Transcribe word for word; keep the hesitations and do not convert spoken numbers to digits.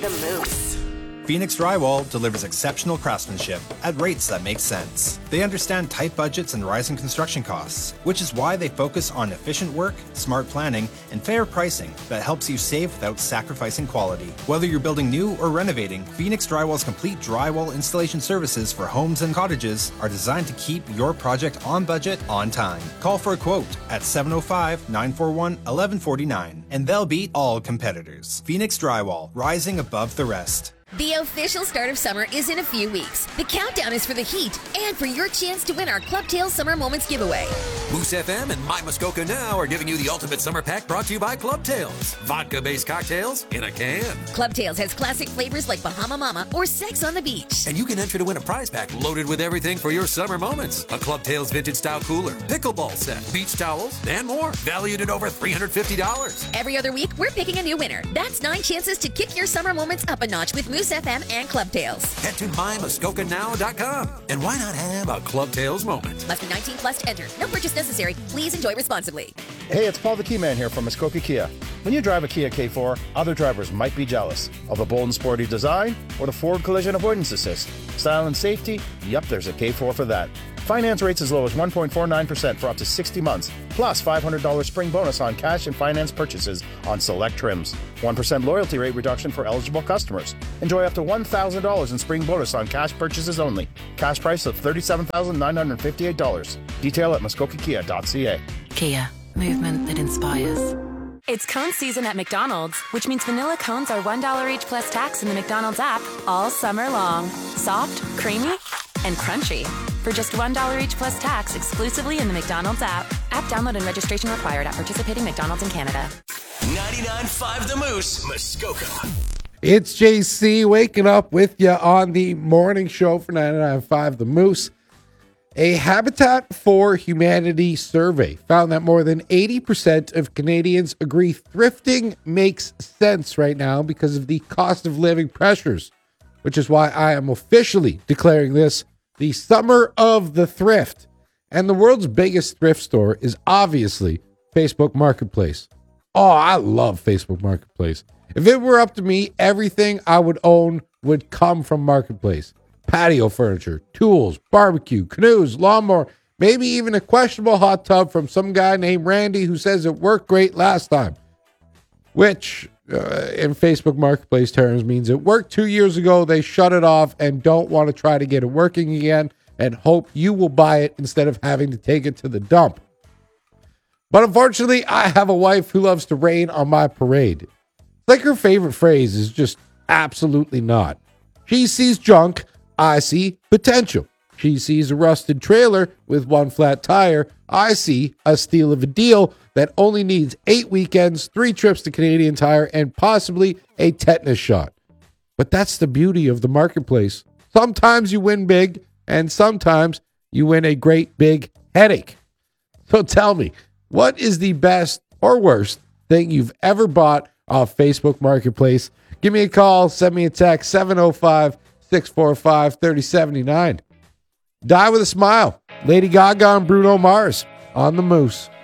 the Moose. Phoenix Drywall delivers exceptional craftsmanship at rates that make sense. They understand tight budgets and rising construction costs, which is why they focus on efficient work, smart planning, and fair pricing that helps you save without sacrificing quality. Whether you're building new or renovating, Phoenix Drywall's complete drywall installation services for homes and cottages are designed to keep your project on budget, on time. Call for a quote at seven oh five, nine four one, one one four nine, and they'll beat all competitors. Phoenix Drywall, rising above the rest. The official start of summer is in a few weeks. The countdown is for the heat and for your chance to win our Club Tales Summer Moments giveaway. Moose F M and My Muskoka Now are giving you the ultimate summer pack brought to you by Club Tales. Vodka-based cocktails in a can. Club Tales has classic flavors like Bahama Mama or Sex on the Beach. And you can enter to win a prize pack loaded with everything for your summer moments. A Club Tales vintage style cooler, pickleball set, beach towels, and more. Valued at over three hundred fifty dollars. Every other week, we're picking a new winner. That's nine chances to kick your summer moments up a notch with Moose F M and Club Tales. Head to my muskoka now dot com. And why not have a Club Tales moment? Must be nineteen plus to enter. No purchase necessary. Please enjoy responsibly. Hey, it's Paul the Key Man here from Muskoka Kia. When you drive a Kia K four, other drivers might be jealous of the bold and sporty design or the forward collision avoidance assist. Style and safety? Yep, there's a K four for that. Finance rates as low as one point four nine percent for up to sixty months, plus five hundred dollars spring bonus on cash and finance purchases on select trims. one percent loyalty rate reduction for eligible customers. Enjoy up to one thousand dollars in spring bonus on cash purchases only. Cash price of thirty-seven thousand nine hundred fifty-eight dollars. Detail at muskoka kia dot c a. Kia, movement that inspires. It's cone season at McDonald's, which means vanilla cones are one dollar each plus tax in the McDonald's app all summer long. Soft, creamy, and crunchy. For just one dollar each plus tax exclusively in the McDonald's app. App download and registration required at participating McDonald's in Canada. ninety-nine point five The Moose, Muskoka. It's J C waking up with you on the morning show for ninety-nine point five The Moose. A Habitat for Humanity survey found that more than eighty percent of Canadians agree thrifting makes sense right now because of the cost of living pressures, which is why I am officially declaring this the summer of the thrift. And the world's biggest thrift store is obviously Facebook Marketplace. Oh, I love Facebook Marketplace. If it were up to me, everything I would own would come from Marketplace. Patio furniture, tools, barbecue, canoes, lawnmower, maybe even a questionable hot tub from some guy named Randy who says it worked great last time. Which, uh, in Facebook Marketplace terms, means it worked two years ago, they shut it off and don't want to try to get it working again and hope you will buy it instead of having to take it to the dump. But unfortunately, I have a wife who loves to rain on my parade. It's like her favorite phrase is just absolutely not. She sees junk, I see potential. She sees a rusted trailer with one flat tire. I see a steal of a deal that only needs eight weekends, three trips to Canadian Tire, and possibly a tetanus shot. But that's the beauty of the marketplace. Sometimes you win big, and sometimes you win a great big headache. So tell me, what is the best or worst thing you've ever bought off Facebook Marketplace? Give me a call, send me a text, seven oh five, six four five, three oh seven nine. Die with a smile. Lady Gaga and Bruno Mars on the Moose.